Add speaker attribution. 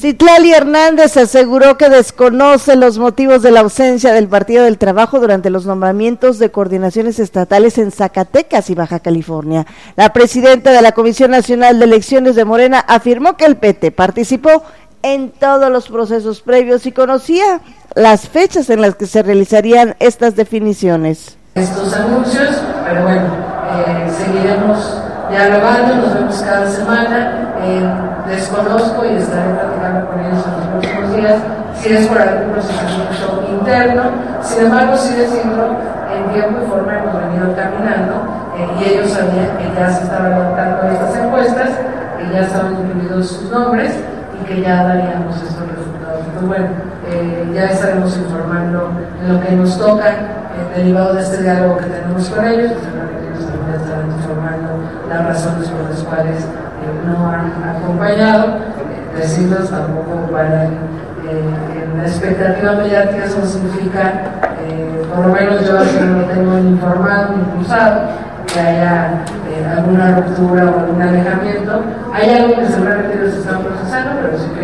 Speaker 1: Citlali Hernández aseguró que desconoce los motivos de la ausencia del Partido del Trabajo durante los nombramientos de coordinaciones estatales en Zacatecas y Baja California. La presidenta de la Comisión Nacional de Elecciones de Morena afirmó que el PT participó en todos los procesos previos y conocía las fechas en las que se realizarían estas definiciones.
Speaker 2: Estos anuncios, pero bueno, seguiremos dialogando, nos vemos cada semana. Desconozco y estaré platicando con ellos en los próximos días si es por algún procedimiento interno. Sin embargo, sí decirlo, en tiempo y forma hemos venido caminando y ellos sabían que ya se estaban levantando estas encuestas, que ya estaban incluidos sus nombres y que ya daríamos estos resultados. Entonces, bueno, ya estaremos informando en lo que nos toca, derivado de este diálogo que tenemos con ellos, y seguramente ellos también estarán informando las razones por las cuales no han acompañado. Decirlos tampoco para en la expectativa mediática, eso significa, por lo menos yo así no lo tengo ni informado ni impulsado, que haya alguna ruptura o algún alejamiento. Hay algo que seguramente ellos están procesando, pero sí que